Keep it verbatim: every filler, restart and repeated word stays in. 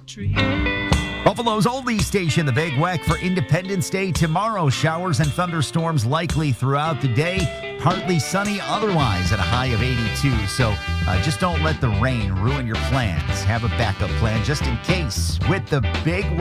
Buffalo's oldie station, the Big Weck, for Independence Day tomorrow. Showers and thunderstorms likely throughout the day. Partly sunny otherwise at a high of eighty-two. So uh, just don't let the rain ruin your plans. Have a backup plan just in case with the Big Weck.